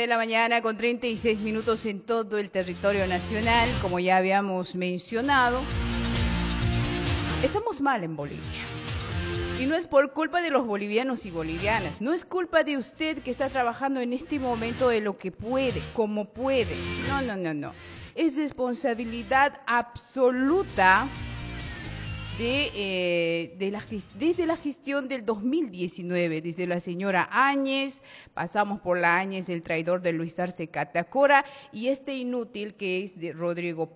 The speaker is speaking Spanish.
de la mañana con 36 minutos en todo el territorio nacional. Como ya habíamos mencionado, estamos mal en Bolivia. Y no es por culpa de los bolivianos y bolivianas. No es culpa de usted que está trabajando en este momento de lo que puede, como puede. No, no, no, no. Es responsabilidad absoluta desde la gestión del 2019, desde la señora Áñez, pasamos por la Áñez, el traidor de Luis Arce Catacora, y este inútil que es de Rodrigo